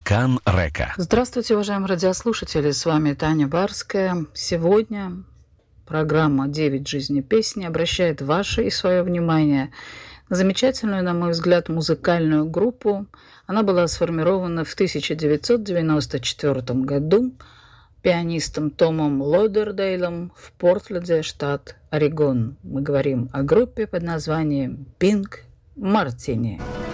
Кан Река. Здравствуйте, уважаемые радиослушатели, с вами Таня Барская. Сегодня программа «9 жизней песни» обращает ваше и свое внимание на замечательную, на мой взгляд, музыкальную группу. Она была сформирована в 1994 году пианистом Томом Лодердейлом в Портленде, штат Орегон. Мы говорим о группе под названием Pink Martini.